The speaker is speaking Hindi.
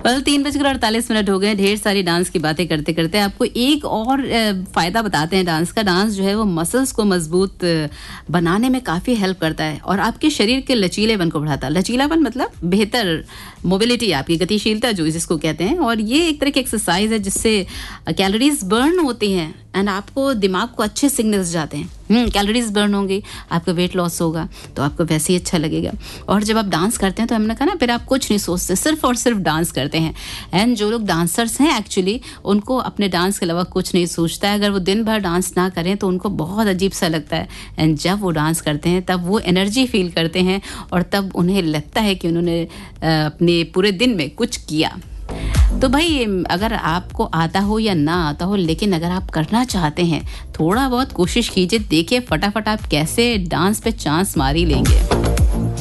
वेल 3:48 हो गए। ढेर सारी डांस की बातें करते करते आपको एक और फ़ायदा बताते हैं डांस का। डांस जो है वो मसल्स को मजबूत बनाने में काफ़ी हेल्प करता है और आपके शरीर के लचीलेपन को बढ़ाता है। लचीलापन मतलब बेहतर मोबिलिटी, आपकी गतिशीलता जो जिसको कहते हैं। और ये एक तरह की एक्सरसाइज है जिससे कैलोरीज बर्न होती हैं एंड आपको दिमाग को अच्छे सिग्नल्स जाते हैं। कैलोरीज बर्न होंगी, आपका वेट लॉस होगा तो आपको वैसे ही अच्छा लगेगा। और जब आप डांस करते हैं तो हमने कहा ना, फिर आप कुछ नहीं सोचते, सिर्फ और सिर्फ डांस करते हैं। एंड जो लोग डांसर्स हैं एक्चुअली, उनको अपने डांस के अलावा कुछ नहीं सोचता है। अगर वो दिन भर डांस ना करें तो उनको बहुत अजीब सा लगता है। एंड जब वो डांस करते हैं तब वो एनर्जी फील करते हैं और तब उन्हें लगता है कि उन्होंने अपने पूरे दिन में कुछ किया। तो भाई अगर आपको आता हो या ना आता हो, लेकिन अगर आप करना चाहते हैं थोड़ा बहुत कोशिश कीजिए, देखिए फटाफट आप कैसे डांस पे चांस मार ही लेंगे।